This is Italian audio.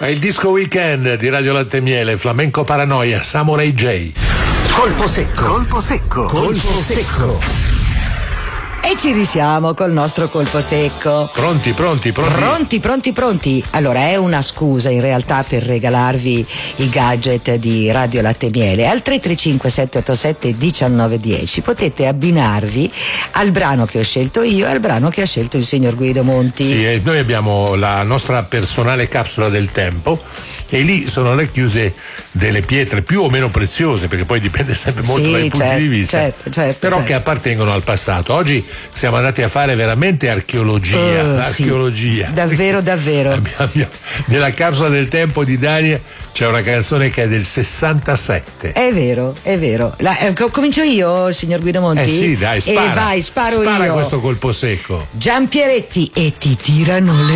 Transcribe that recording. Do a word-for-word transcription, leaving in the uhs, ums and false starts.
È il disco weekend di Radio Latte e Miele, Flamenco Paranoia, Samurai J. Colpo secco, colpo secco, colpo secco. E ci risiamo col nostro colpo secco. Pronti, pronti, pronti. Pronti, pronti, pronti. Allora, è una scusa in realtà per regalarvi i gadget di Radio Latte e Miele. Al tre tre cinque sette otto sette uno nove uno zero potete abbinarvi al brano che ho scelto io e al brano che ha scelto il signor Guido Monti. Sì, e noi abbiamo la nostra personale capsula del tempo e lì sono racchiuse delle pietre più o meno preziose, perché poi dipende sempre molto sì, dai certo, punti di vista, certo, certo, però certo. che appartengono al passato. Oggi siamo andati a fare veramente archeologia, uh, archeologia. Sì, davvero, davvero. Abbiamo, nella capsula del tempo di Dania c'è una canzone che è del sessantasette. È vero, è vero. La, eh, comincio io, signor Guido Monti? Eh sì, dai, spara. E vai, sparo spara io. questo colpo secco. Giampieretti e ti tirano le